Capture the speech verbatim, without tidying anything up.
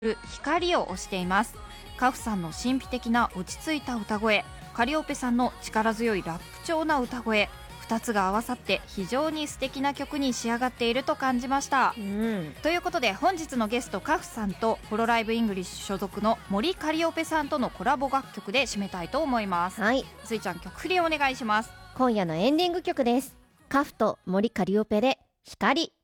光を推しています。カフさんの神秘的な落ち着いた歌声、カリオペさんの力強いラップ調な歌声、ふたつが合わさって非常に素敵な曲に仕上がっていると感じました、 うん、 ということで本日のゲストカフさんとホロライブイングリッシュ所属の森カリオペさんとのコラボ楽曲で締めたいと思います。 はい、 スイちゃん曲振りお願いします。 今夜のエンディング曲です。カフと森カリオペで光。